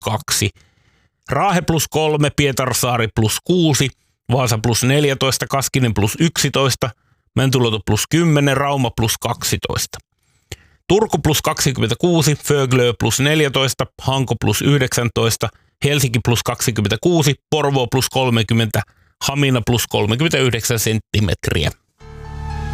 +2. Raahe +3, Pietarsaari +6, Vaasa +14, Kaskinen +11, Mäntyluoto +10, Rauma +12. Turku +26, Föglö +14, Hanko +19, Helsinki +26, Porvoo +30, Hamina +39 senttimetriä.